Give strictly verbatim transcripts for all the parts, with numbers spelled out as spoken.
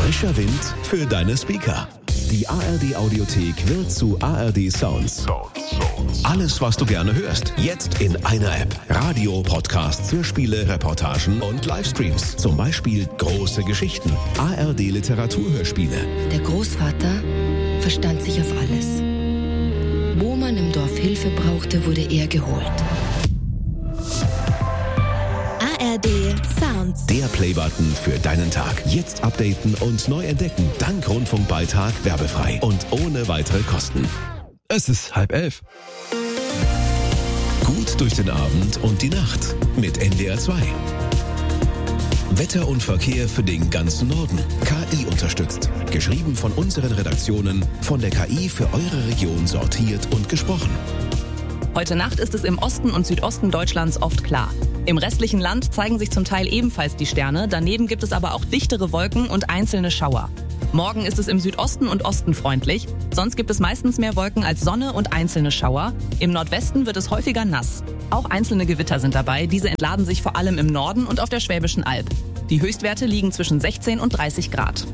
Frischer Wind für deine Speaker. Die A R D Audiothek wird zu A R D Sounds. Alles, was du gerne hörst, jetzt in einer App. Radio, Podcasts, Hörspiele, Reportagen und Livestreams. Zum Beispiel große Geschichten. A R D Literaturhörspiele. Der Großvater verstand sich auf alles. Wo man im Dorf Hilfe brauchte, wurde er geholt. A R D Sounds. Der Playbutton für deinen Tag. Jetzt updaten und neu entdecken. Dank Rundfunkbeitrag werbefrei und ohne weitere Kosten. Es ist halb elf. Gut durch den Abend und die Nacht mit N D R zwei. Wetter und Verkehr für den ganzen Norden. K I unterstützt. Geschrieben von unseren Redaktionen, von der K I für eure Region sortiert und gesprochen. Heute Nacht ist es im Osten und Südosten Deutschlands oft klar. Im restlichen Land zeigen sich zum Teil ebenfalls die Sterne, daneben gibt es aber auch dichtere Wolken und einzelne Schauer. Morgen ist es im Südosten und Osten freundlich, sonst gibt es meistens mehr Wolken als Sonne und einzelne Schauer. Im Nordwesten wird es häufiger nass. Auch einzelne Gewitter sind dabei, diese entladen sich vor allem im Norden und auf der Schwäbischen Alb. Die Höchstwerte liegen zwischen sechzehn und dreißig Grad.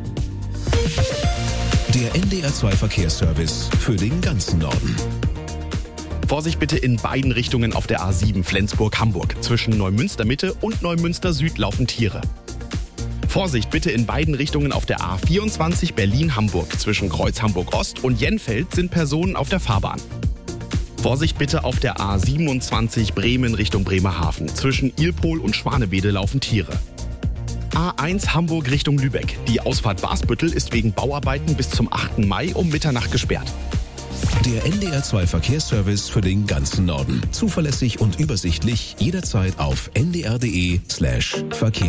Der N D R zwei Verkehrsservice für den ganzen Norden. Vorsicht bitte in beiden Richtungen auf der A sieben Flensburg-Hamburg. Zwischen Neumünster Mitte und Neumünster Süd laufen Tiere. Vorsicht bitte in beiden Richtungen auf der A vierundzwanzig Berlin-Hamburg. Zwischen Kreuz Hamburg-Ost und Jenfeld sind Personen auf der Fahrbahn. Vorsicht bitte auf der A siebenundzwanzig Bremen Richtung Bremerhaven. Zwischen Ilpol und Schwanewede laufen Tiere. A eins Hamburg Richtung Lübeck. Die Ausfahrt Basbüttel ist wegen Bauarbeiten bis zum achten Mai um Mitternacht gesperrt. Der N D R zwei Verkehrsservice für den ganzen Norden. Zuverlässig und übersichtlich jederzeit auf n d r punkt d e slash verkehr.